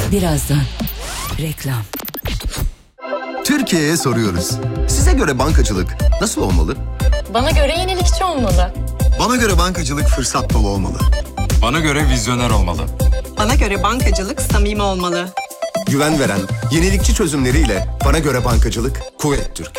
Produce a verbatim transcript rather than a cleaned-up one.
Birazdan. Reklam. Türkiye'ye soruyoruz. Size göre bankacılık nasıl olmalı? Bana göre yenilikçi olmalı. Bana göre bankacılık fırsat dolu olmalı. Bana göre vizyoner olmalı. Bana göre bankacılık samimi olmalı. Güven veren, yenilikçi çözümleriyle bana göre bankacılık Kuvvet Türk.